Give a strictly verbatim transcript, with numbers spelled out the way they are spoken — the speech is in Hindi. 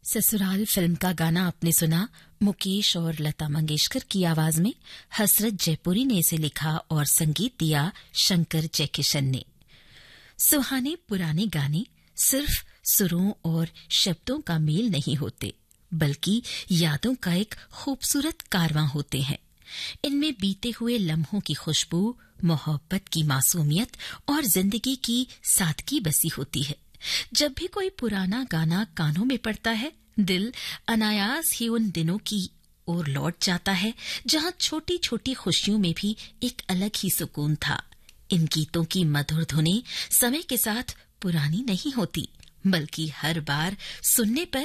ससुराल फिल्म का गाना आपने सुना। मुकेश और लता मंगेशकर की आवाज में हसरत जयपुरी ने इसे लिखा और संगीत दिया शंकर जयकिशन ने। सुहाने पुराने गाने सिर्फ सुरों और शब्दों का मेल नहीं होते, बल्कि यादों का एक खूबसूरत कारवां होते हैं। इनमें बीते हुए लम्हों की खुशबू, मोहब्बत की मासूमियत और जिंदगी की सादगी बसी होती है। जब भी कोई पुराना गाना कानों में पड़ता है, दिल अनायास ही उन दिनों की ओर लौट जाता है जहां छोटी छोटी खुशियों में भी एक अलग ही सुकून था। इन गीतों की मधुर धुनें समय के साथ पुरानी नहीं होती, बल्कि हर बार सुनने पर